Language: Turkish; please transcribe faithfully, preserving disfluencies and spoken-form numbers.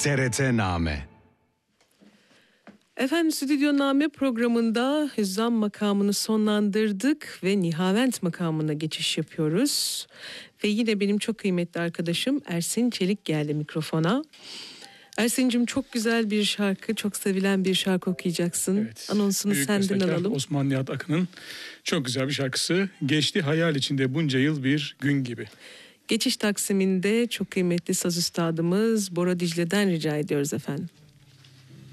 T R T-name. Efendim Stüdyoname programında Hüzzam makamını sonlandırdık ve Nihavent makamına geçiş yapıyoruz. Ve yine benim çok kıymetli arkadaşım Ersin Çelik geldi mikrofona. Ersin'cim çok güzel bir şarkı, çok sevilen bir şarkı okuyacaksın. Evet, Anonsunu büyük senden bestekar alalım. Osman Nihat Akın'ın çok güzel bir şarkısı. Geçti hayal içinde bunca yıl bir gün gibi. Geçiş Taksim'inde çok kıymetli saz üstadımız Bora Dicle'den rica ediyoruz efendim.